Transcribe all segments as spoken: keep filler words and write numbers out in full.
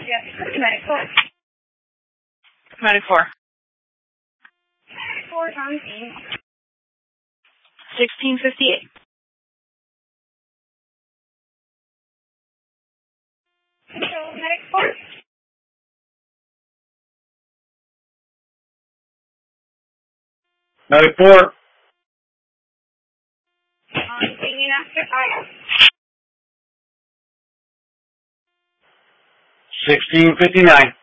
Yes, medical. Medic four. Four times eight. sixteen fifty-eight. So, medic four. Medic four. Um, taking after five. sixteen fifty-nine.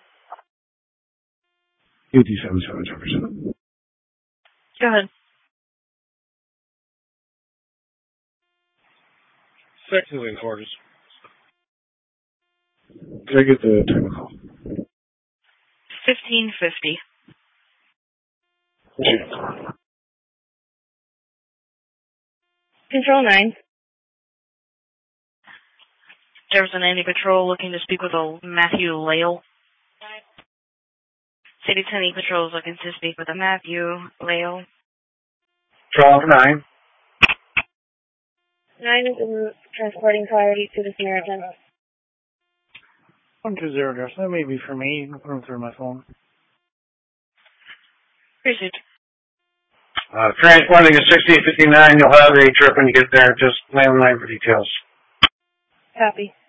fifty-seven seven Jefferson. Go ahead. Second wing quarters. Can I get the time of call? fifteen fifty. Control nine. Jefferson Andy Patrol looking to speak with a Matthew Lale. City ten E Patrol is looking to speak with a Matthew Lale. twelve nine. Nine is in transporting priority to the Samaritan. one two zero, Josh. That may be for me. You can put them through my phone. Received. Uh, transporting is sixteen fifty-nine. You'll have a trip when you get there. Just landline for details. Copy.